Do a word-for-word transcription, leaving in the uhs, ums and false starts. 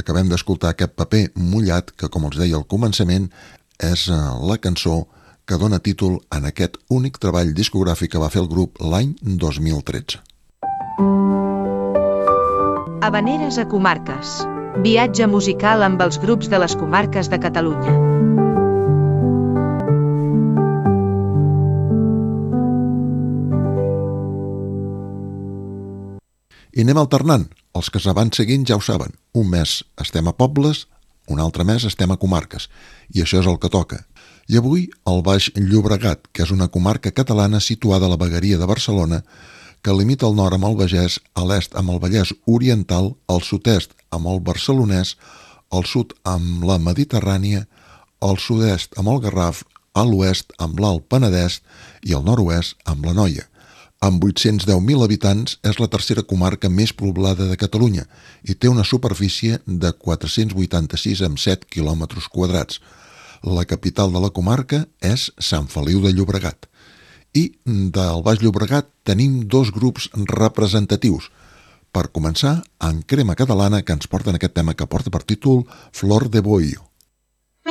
Acabem d'escoltar aquest paper mullat que, com els deia al començament, és la cançó que dona títol en aquest únic treball discogràfic que va fer el grup l'any dos mil tretze. Havaneres a comarques. Viatge musical amb els grups de les comarques de Catalunya. I anem alternant. Els que s'avan seguint ja ho saben. Un mes estem a pobles, un altre mes estem a comarques. I això és el que toca. I avui el Baix Llobregat, que és una comarca catalana situada a la vegueria de Barcelona, que limita al nord amb el Bages, a l'est amb el Vallès Oriental, al sud-est amb el Barcelonès, al sud amb la Mediterrània, al sud-est amb el Garraf, a l'oest amb l'Alt Penedès i al nord-oest amb la Noia. Amb vuit-cents deu mil habitants, és la tercera comarca més poblada de Catalunya i té una superfície de quatre-cents vuitanta-sis coma set quilòmetres quadrats. La capital de la comarca és Sant Feliu de Llobregat. I del Baix Llobregat tenim dos grups representatius. Per començar, en Crema Catalana, que ens porten aquest tema que porta per títol Flor de Bohío.